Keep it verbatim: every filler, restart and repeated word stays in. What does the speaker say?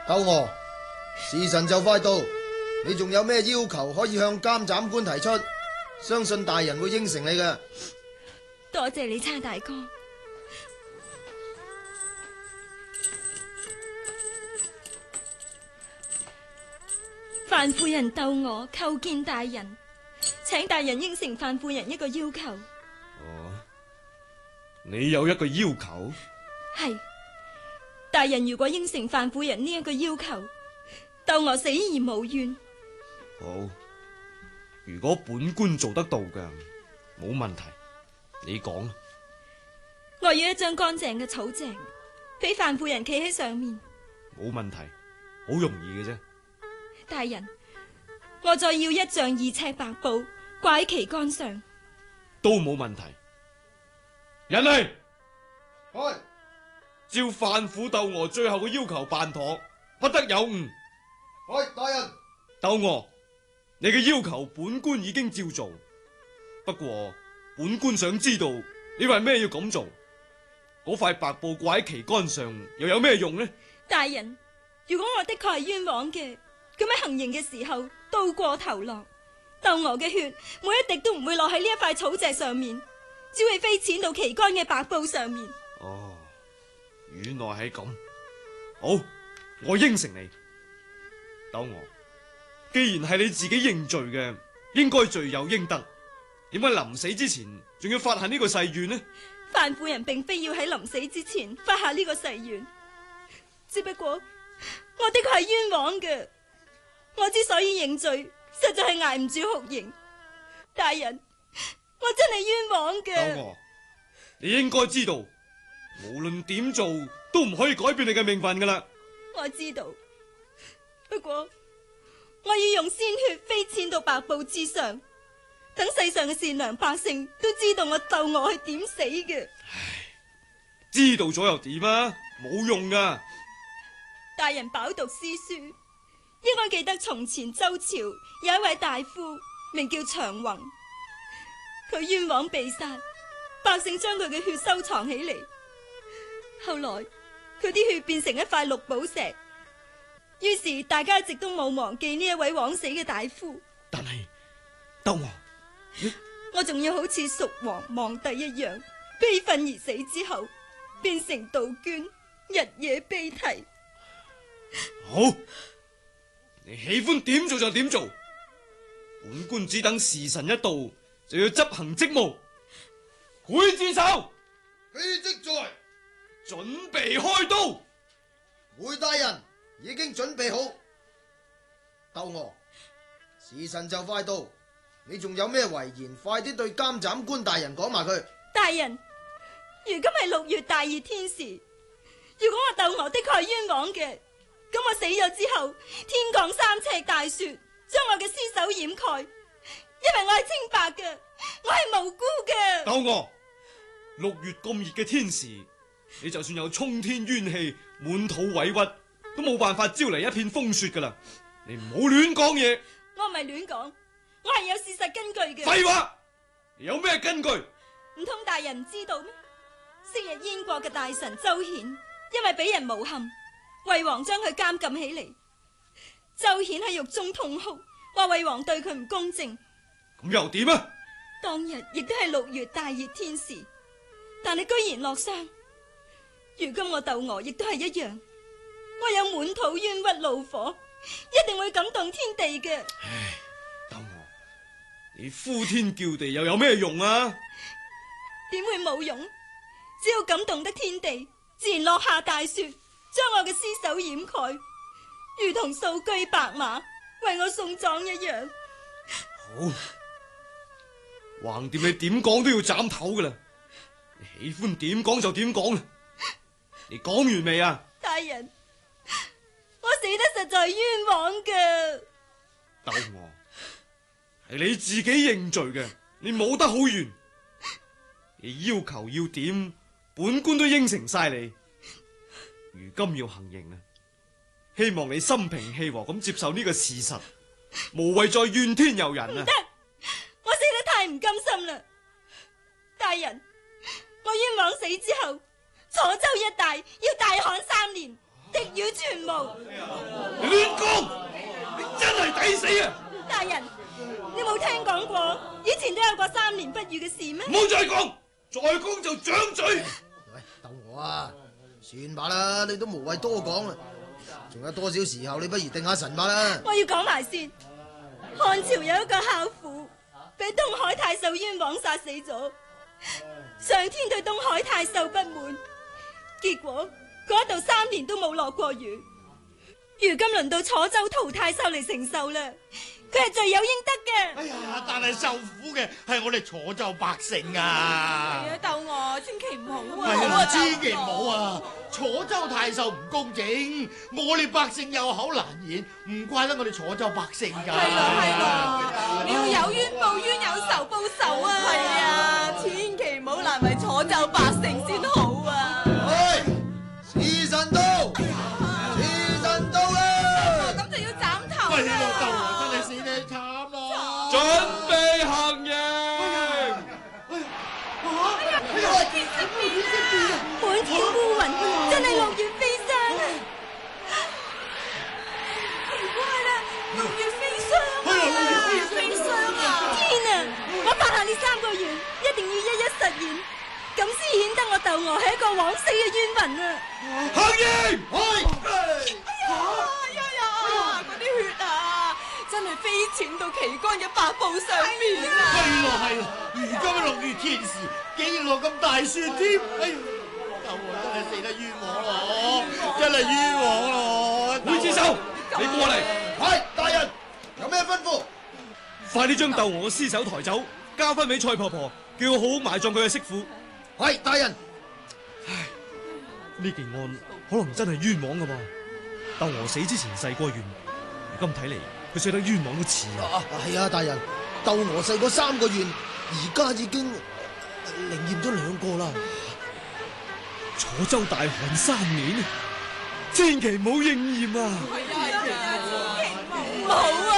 鬥娥，時辰就快到，你仲有咩要求可以向監斬官提出？相信大人會應承你嘅。 多謝你差大哥。范夫人鬥娥叩見大人，請大人應承范夫人一個要求。 哦，你有一個要求？ 係，大人如果應承范夫人呢一個要求，鬥娥死而無怨。 好，如果本官做得到嘅，冇問題，你講。 我要一張乾淨嘅草席，俾范夫人企喺上面。 冇問題，好容易嘅啫。 大人，我再要一丈二尺白布掛喺旗杆上。 都冇問題。人嚟， 開。 照范府鬥娥最後嘅要求辦妥，不得有誤。 開，大人。 鬥娥，你嘅要求本官已經照做，不過本官想知道你為咩要咁做？嗰塊白布掛喺旗杆上又有咩用呢？ 大人，如果我的確係冤枉嘅，咁喺行刑嘅時候刀過頭落，鬥娥嘅血每一滴都唔會落喺呢一塊草席上面，只會飛濺到旗杆嘅白布上面。 哦，原來係咁。好，我應承你。鬥娥，既然係你自己認罪嘅，應該罪有應得。點解臨死之前仲要發下呢個誓願呢？ 范夫人並非要喺臨死之前發下呢個誓願，只不過我的確係冤枉嘅。我之所以認罪，實在係捱唔住酷刑。大人，我真係冤枉嘅。 鬥娥，你應該知道，無論點做都唔可以改變你嘅命運噶啦。 我知道，不過我要用鮮血飛濺到白布之上，等世上嘅善良百姓都知道我鬥娥係點死嘅。 唉，知道咗又點啊？冇用噶。 大人飽讀詩書，應該記得從前周朝有一位大夫名叫長宏，佢冤枉被殺，百姓將佢嘅血收藏起嚟。後來佢啲血變成一塊綠寶石，於是大家一直都冇忘記呢一位枉死嘅大夫。 但係鬥娥， 我仲要好似蜀王望帝一樣，悲憤而死之後變成杜鵑，日夜悲啼。 好，你喜歡點做就點做，本官只等時辰一到就要執行職務。劊子手， 非職在， 準備開刀。 回大人已經準備好。鬥娥，時辰就快到，你仲有咩遺言？快啲對監斬官大人講埋佢。 大人，如今係六月大熱天時，如果我鬥娥的確係冤枉嘅，咁我死咗之後，天降三尺大雪，將我嘅屍首掩蓋，因為我係清白嘅，我係無辜嘅。 鬥娥，六月咁熱嘅天時，你就算有沖天冤氣，滿肚委屈，都冇辦法招嚟一片風雪噶啦。你唔好亂講嘢。 我唔係亂講，我係有事實根據嘅。 廢話，你有咩根據？ 唔通大人唔知道咩？昔日燕國嘅大臣周顯，因為俾人誣陷，魏王將佢監禁起嚟。周顯喺獄中痛哭，話魏王對佢唔公正。 咁又點啊？ 當日亦都係六月大熱天時，但你居然落傷。如今我鬥娥亦都係一樣，我有滿肚冤屈怒火，一定會感動天地嘅。 唉，鬥娥，你呼天叫地又有咩用啊？ 點會冇用？只要感動得天地，自然落下大雪，將我嘅屍首掩蓋，如同數車白馬為我送葬一樣。 好，橫掂你點講都要斬頭噶啦，你喜歡點講就點講啦。你講完未啊？ 大人，我死得實在冤枉嘅。 鬥娥，係你自己認罪嘅，你冇得好怨。你要求要點，本官都應承晒你。如今要行刑啦，希望你心平氣和咁接受呢個事實，無謂再怨天尤人啊！ 唔得，我死得太唔甘心啦！大人，我冤枉死之後，楚州一帶要大旱三年，敵妖全無。 你亂講，你真係抵死啊！ 大人，你冇聽講過以前都有過三年不遇嘅事咩？ 唔好再講，再講就掌嘴。 喂，逗我啊！算罷啦，你都無謂多講啦。仲有多少時候，你不如定下神罷啦。 我要講埋先。漢朝有一個孝婦，被東海太守冤枉殺死咗。上天對東海太守不滿，結果嗰度三年都冇落過雨。如今輪到楚州陶太守嚟承受啦，佢係罪有應得嘅。 哎呀，但係受苦嘅係我哋楚州百姓啊！ 係啊，鬥我千祈唔好啊！ 係啊， 好啊千祈唔好啊！楚州太守唔公正，我哋百姓有口難言，唔怪得我哋楚州百姓㗎。 係咯係咯，你要有冤報冤，有仇報仇啊！係啊，千祈唔好難為楚州百姓先好啊！ 喂，時辰到，時辰到啦！ 咁就要斬頭喂，老豆啦！ 真係死得慘啦！ 準備行刑。 滿天烏雲，真係六月飛霜啊！ 奇怪啦，六月飛霜啊！六月飛霜啊！ 天啊！我發下呢三個願，一定要一一實現，咁先顯得我竇娥係一個枉死嘅冤魂啊！ 行刑！ 去！ 哎呀呀！嗰啲血啊，真係飛濺到旗杆嘅白布上面啊！ 係咯係咯，如今六月天時，竟然落咁大雪添！哎呀，豆我真係死得冤枉咯，真係冤枉咯！ 會之手，你過嚟， 係大人，有咩吩咐？ 快啲將竇娥嘅屍首抬走，交翻俾蔡婆婆，叫佢好好埋葬佢嘅媳婦。 係大人。 呢件案可能真係冤枉噶噃。竇娥死之前誓過願，如今睇嚟佢死得冤枉都似啊！ 啊，係啊，大人，竇娥誓嗰三個願，而家已經靈驗咗兩個啦。 楚州大旱三年，千祈唔好應驗啊！ 係啊係啊，千祈唔好啊！